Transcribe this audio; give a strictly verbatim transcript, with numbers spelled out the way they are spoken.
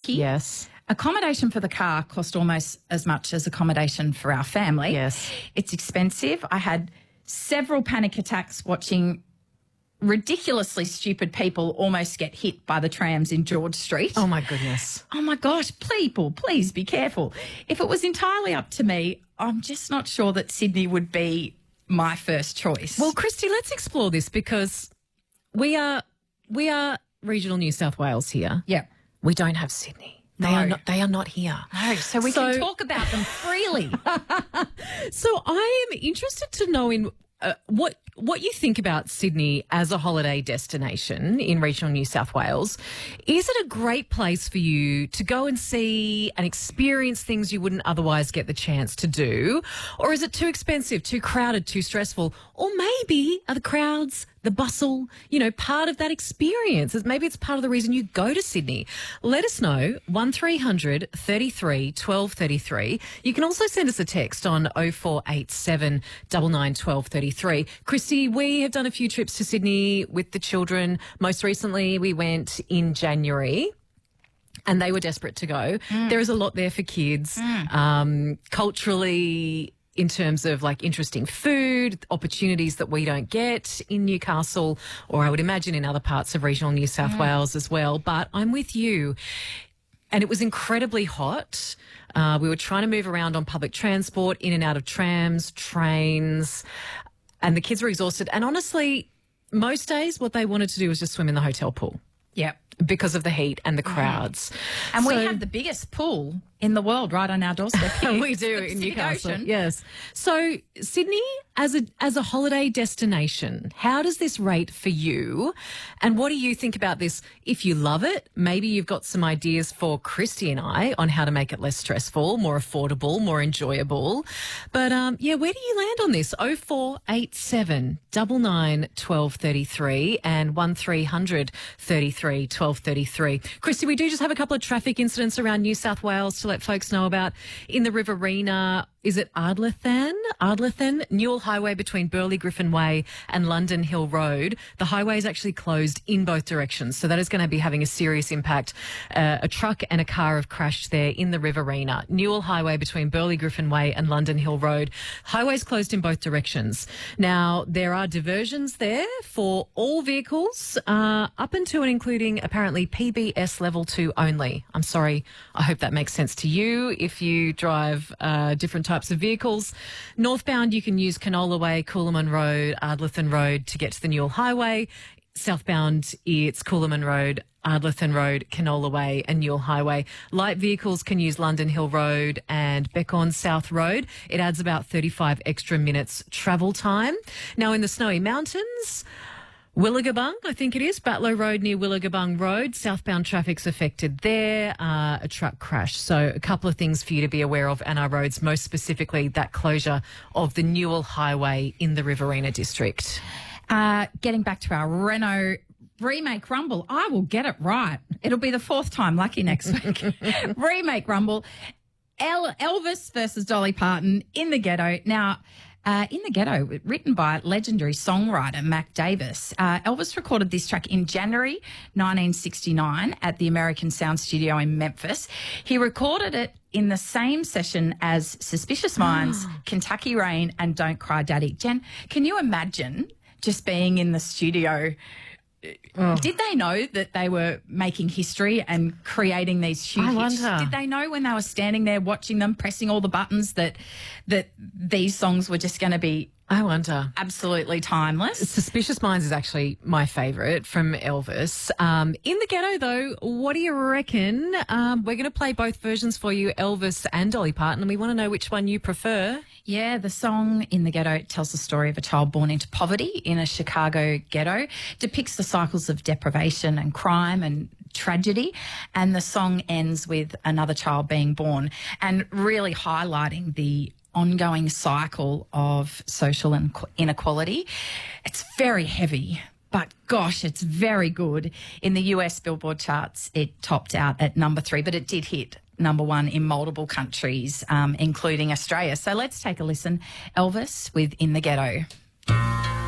Jackie. Yes. Accommodation for the car cost almost as much as accommodation for our family. Yes. It's expensive. I had several panic attacks watching ridiculously stupid people almost get hit by the trams in George Street. Oh, my goodness. Oh, my gosh, people, please be careful. If it was entirely up to me, I'm just not sure that Sydney would be my first choice. Well, Christy, let's explore this because we are we are regional New South Wales here. Yeah. We don't have Sydney. They No. are not. They are not here. No, so we So- can talk about them freely. So I am interested to know in uh, what what you think about Sydney as a holiday destination in regional New South Wales. Is it a great place for you to go and see and experience things you wouldn't otherwise get the chance to do? Or is it too expensive, too crowded, too stressful? Or maybe are the crowds, the bustle, you know, part of that experience? Maybe it's part of the reason you go to Sydney. Let us know, one three hundred thirty-three twelve thirty-three. You can also send us a text on oh four eight seven nine nine one two three three. Christy, we have done a few trips to Sydney with the children. Most recently, we went in January. And they were desperate to go. Mm. There is a lot there for kids. Mm. Um, culturally, in terms of like interesting food, opportunities that we don't get in Newcastle, or I would imagine in other parts of regional New South mm. Wales as well. But I'm with you. And it was incredibly hot. Uh, we were trying to move around on public transport, in and out of trams, trains, and the kids were exhausted. And honestly, most days what they wanted to do was just swim in the hotel pool. Yeah. Because of the heat and the crowds. Mm. And so, we have the biggest pool in the world right on our doorstep here. We do It's in the Newcastle. ocean. Yes. So Sydney as a as a holiday destination, how does this rate for you? And what do you think about this? If you love it, maybe you've got some ideas for Christy and I on how to make it less stressful, more affordable, more enjoyable. But um, yeah, where do you land on this? oh four eight seven nine nine one two three three and one three hundred thirty-three twelve thirty-three. Christy, we do just have a couple of traffic incidents around New South Wales to let folks know about. In the Riverina, is it Ardlethan? Ardlethan? Newell Highway between Burley Griffin Way and London Hill Road. The highway is actually closed in both directions, so that is going to be having a serious impact. Uh, a truck and a car have crashed there in the Riverina. Newell Highway between Burley Griffin Way and London Hill Road. Highways closed in both directions. Now, there are diversions there for all vehicles, uh, up until and including apparently P B S level two only. I'm sorry, I hope that makes sense to you if you drive uh, different types of vehicles. Northbound, you can use Canola Way, Coolaman Road, Ardlethan Road to get to the Newell Highway. Southbound, it's Coolaman Road, Ardlethan Road, Canola Way and Newell Highway. Light vehicles can use London Hill Road and Beckon South Road. It adds about thirty-five extra minutes travel time. Now, in the Snowy Mountains, Willagabung, I think it is, Batlow Road near Willagabung Road. Southbound traffic's affected there, uh, a truck crash. So a couple of things for you to be aware of, and our roads, most specifically that closure of the Newell Highway in the Riverina district. Uh, getting back to our Renault remake Rumble, I will get it right. It'll be the fourth time lucky next week. Remake Rumble. El- Elvis versus Dolly Parton in the Ghetto. Now, Uh, in the Ghetto, written by legendary songwriter Mac Davis. Uh, Elvis recorded this track in January nineteen sixty-nine at the American Sound Studio in Memphis. He recorded it in the same session as Suspicious Minds, Kentucky Rain and Don't Cry Daddy. Jen, can you imagine just being in the studio? Oh. Did they know that they were making history and creating these huge I hits? wonder. Did they know when they were standing there watching them, pressing all the buttons, that that these songs were just going to be I wonder. absolutely timeless? Suspicious Minds is actually my favourite from Elvis. Um, in the Ghetto, though, what do you reckon? Um, we're going to play both versions for you, Elvis and Dolly Parton, and we want to know which one you prefer. Yeah, the song In the Ghetto tells the story of a child born into poverty in a Chicago ghetto, depicts the cycles of deprivation and crime and tragedy, and the song ends with another child being born and really highlighting the ongoing cycle of social inequality. It's very heavy, but gosh, it's very good. In the U S Billboard charts, it topped out at number three, but it did hit number one in multiple countries, um, including Australia. So let's take a listen. Elvis with In the Ghetto.